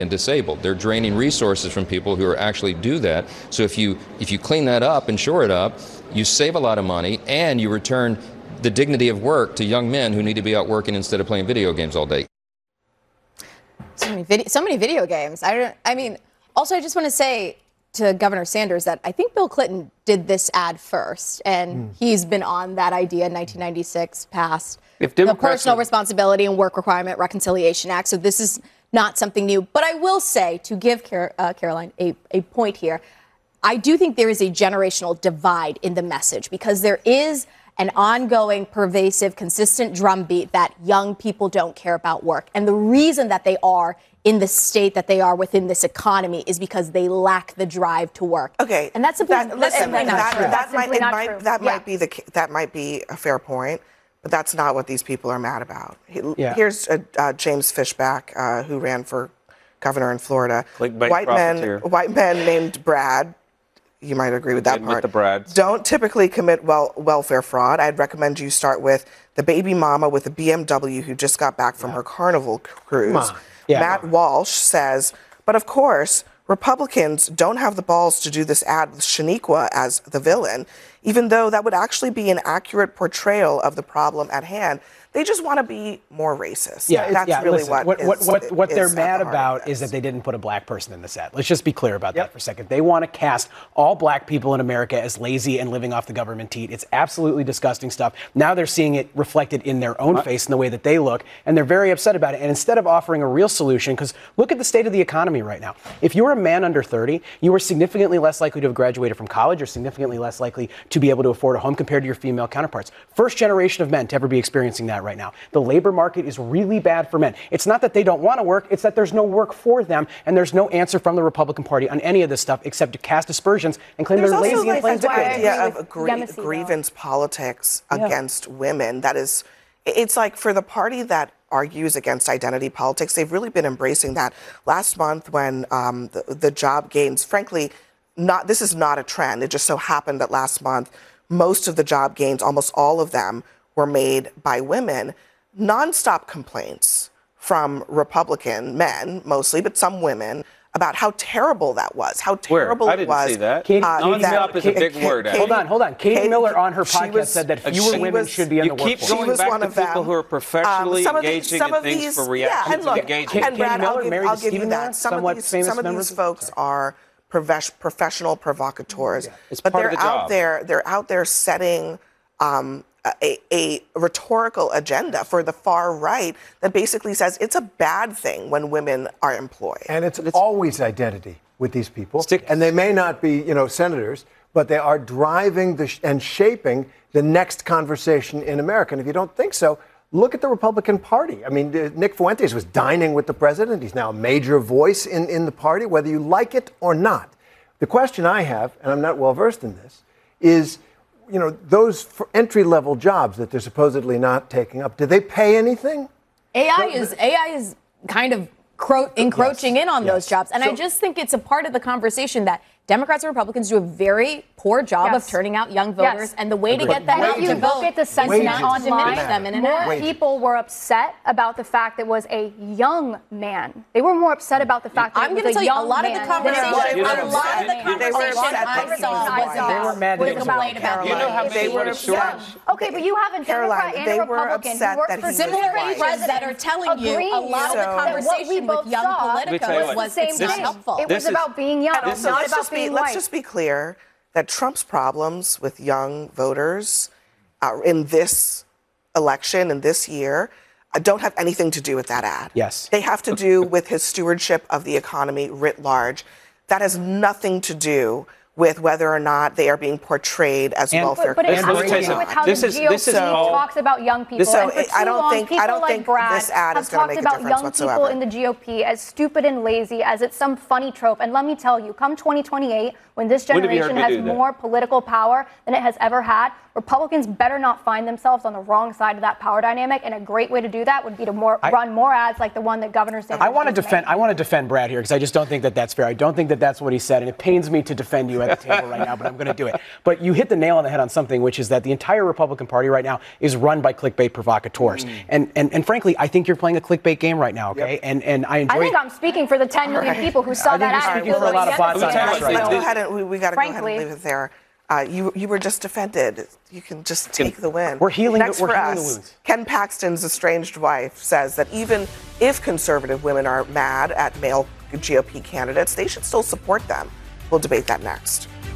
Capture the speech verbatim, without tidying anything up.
and disabled. They're draining resources from people who are actually do that. So if you if you clean that up and shore it up, you save a lot of money and you return the dignity of work to young men who need to be out working instead of playing video games all day. So many video, so many video games. I don't. I mean, also, I just want to say to Governor Sanders that I think Bill Clinton did this ad first, and mm. he's been on that idea in nineteen ninety-six, passed if the Personal are- Responsibility and Work Requirement Reconciliation Act. So this is not something new. But I will say, to give Car- uh, Caroline a, a point here, I do think there is a generational divide in the message, because there is an ongoing, pervasive, consistent drumbeat that young people don't care about work. And the reason that they are in the state that they are within this economy is because they lack the drive to work. Okay, and that's simply, that, that's listen, simply not that, true. That, That's might, simply not might, true. that yeah. might be the that might be a fair point, but that's not what these people are mad about. Yeah. Here's uh, uh, James Fishback, uh, who ran for governor in Florida. Clickbait white men, profiteer. white men named Brad. You might agree with that Admit part. the Brads. Don't typically commit well, welfare fraud. I'd recommend you start with the baby mama with a B M W who just got back from yeah. her Carnival cruise. Yeah. Matt Walsh says, but of course, Republicans don't have the balls to do this ad with Shaniqua as the villain, even though that would actually be an accurate portrayal of the problem at hand. They just want to be more racist. Yeah, that's yeah, really listen, what what is, what what, what they're is mad the about is that they didn't put a black person in the set. Let's just be clear about Yep. that for a second. They want to cast all black people in America as lazy and living off the government teat. It's absolutely disgusting stuff. Now they're seeing it reflected in their own what? face in the way that they look, and they're very upset about it. And instead of offering a real solution, because look at the state of the economy right now. If you're a man under thirty, you are significantly less likely to have graduated from college, or significantly less likely to be able to afford a home compared to your female counterparts. First generation of men to ever be experiencing that right now. The labor market is really bad for men. It's not that they don't want to work, it's that there's no work for them, and there's no answer from the Republican Party on any of this stuff except to cast aspersions and claim There's they're lazy also and plain like the victims. idea of gr- grievance politics Yeah. against women. That is, it's like for the party that argues against identity politics, they've really been embracing that. Last month when um, the, the job gains, frankly, not this is not a trend. It just so happened that last month, most of the job gains, almost all of them, were made by women. Nonstop complaints from Republican men, mostly, but some women, about how terrible that was, how terrible Where? I it didn't was. see that. Katie- Uh, Nonstop is a big Katie- word. Katie- Hold on, hold on. Katie, Katie- Miller on her she podcast was- said that fewer she women was- should be in You the keep workforce. going was back one to of people them. who are professionally Um, some of these- engaging some in of things these- for yeah, reaction and to look, engaging. and Brad, Katie I'll Miller, give, married I'll to give you Stephen that. Miller, Some of somewhat these, famous some of member these of- folks Sorry. are profes- professional provocateurs, It's but part of they're the out job. there. They're out there setting um, a, a rhetorical agenda for the far right that basically says it's a bad thing when women are employed. And it's, always identity with these people. Stick- and they may not be, you know, senators, but they are driving the sh- and shaping the next conversation in America. And if you don't think so, look at the Republican Party. I mean, uh, Nick Fuentes was dining with the president. He's now a major voice in, in the party, whether you like it or not. The question I have, and I'm not well versed in this, is, you know, those entry-level jobs that they're supposedly not taking up, do they pay anything? A I is A I is kind of cro- encroaching Yes. in on Yes. those jobs, and So- I just think it's a part of the conversation that Democrats and Republicans do a very poor job Yes. of turning out young voters, Yes. and the way to Agreed. get them And out if to you vote look at the is sentiment not to online, diminish them in an more ad. Wages. people were upset about the fact that it was a young man. They were more upset about the fact that I'm it going was to a tell you, young a lot of the man than it conversation, was They were a lot of the upset. They were conversation upset I that he saw was was white. about, They were mad that was he was complained white. about. You know how They many were were upset. short? Okay, but you have a Caroline, Democrat and they a were Republican upset who work that for he was Similar white. presidents that are telling you a lot of the So- conversation with young saw Let me tell you politicos what. was same it's not thing. helpful. It This was is- about being young, And also, not let's about just be being let's white. just be clear that Trump's problems with young voters uh, in this election and this year uh, don't have anything to do with that ad. Yes. They have to do with his stewardship of the economy writ large. That has nothing to do with whether or not they are being portrayed as And- welfare. But it And has let me to tell you do something. with how This the is- G O P this is all- talks about young people. So and for I too don't long, think- I people don't like think Brad this ad have is gonna talked make a about difference young whatsoever. people in the G O P as stupid and lazy, as it's some funny trope. And let me tell you, come twenty twenty-eight, when this When have you heard generation me has do that? more political power than it has ever had, Republicans better not find themselves on the wrong side of that power dynamic. And a great way to do that would be to more, I, run more ads like the one that Governor Sanders I want to just defend. made. I want to defend Brad here because I just don't think that that's fair. I don't think that that's what he said, and it pains me to defend you at the table right now, but I'm going to do it. But you hit the nail on the head on something, which is that the entire Republican Party right now is run by clickbait provocateurs, mm. and, and and frankly, I think you're playing a clickbait game right now. Okay, yep. and and I enjoy. I think I'm speaking for the ten million right. people who saw I that think ad. you're speaking for a lot of bots on Let's right go ahead and we, we got to go ahead and Frankly. leave it there. Uh, you you were just defended. You can just take the win. We're healing. Next We're for healing us, the wounds. Ken Paxton's estranged wife says that even if conservative women are mad at male G O P candidates, they should still support them. We'll debate that next.